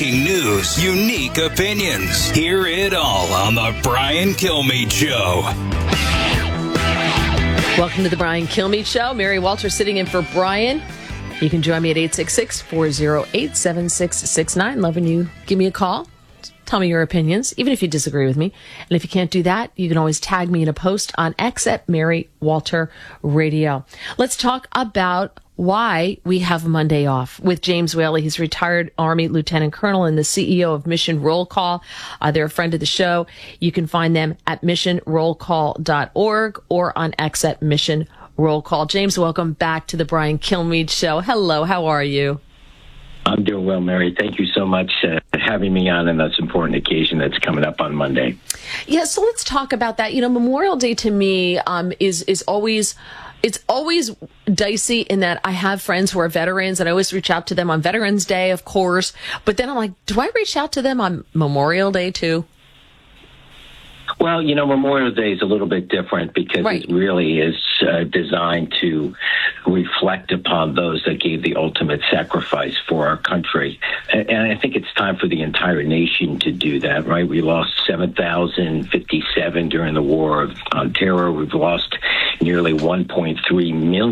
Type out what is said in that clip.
breaking news, unique opinions. Hear it all on The Brian Kilmeade Show. Welcome to The Brian Kilmeade Show. Mary Walter sitting in for Brian. You can join me at 866-408-7669. Love when you give me a call. Tell me your opinions, even if you disagree with me. And if you can't do that, you can always tag me in a post on X at Mary Walter Radio. Let's talk about why we have Monday off with James Whaley. He's retired Army Lieutenant Colonel and the CEO of Mission Roll Call. They're a friend of the show. You can find them at missionrollcall.org or on X at Mission Roll Call. James, welcome back to the Brian Kilmeade Show. Hello, how are you? I'm doing well, Mary. Thank you so much for having me on this important occasion that's coming up on Monday. Yeah, so let's talk about that. You know, Memorial Day to me is always... It's always dicey in that I have friends who are veterans and I always reach out to them on Veterans Day, of course. But then I'm like, do I reach out to them on Memorial Day too? Well, you know, Memorial Day is a little bit different because Right. it really is designed to reflect upon those that gave the ultimate sacrifice for our country. And I think it's time for the entire nation to do that, right? We lost 7,057 during the War on Terror. We've lost nearly 1.3 million